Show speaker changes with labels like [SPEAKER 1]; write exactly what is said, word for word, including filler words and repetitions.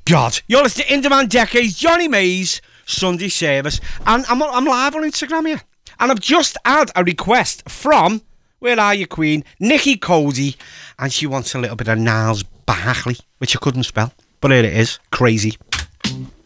[SPEAKER 1] God. You're listening to In Demand Decades, Johnny Mays, Sunday Service. And I'm, I'm live on Instagram here. And I've just had a request from, where are you, Queen? Nikki Cody. And she wants a little bit of Niles Barkley, which I couldn't spell. But here it is. Crazy.